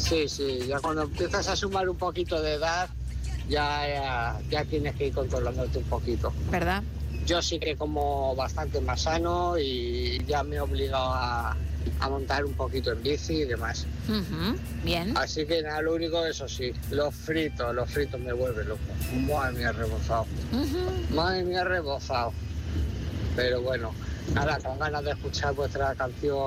Sí, ya cuando empiezas a sumar un poquito de edad, ya tienes que ir controlándote un poquito. ¿Verdad? Yo sí que como bastante más sano y ya me he obligado a montar un poquito en bici y demás. Bien. Así que nada, lo único, eso sí, los fritos me vuelven loco. Madre mía, rebozado. Madre mía, rebozado. Pero bueno, nada, con ganas de escuchar vuestra canción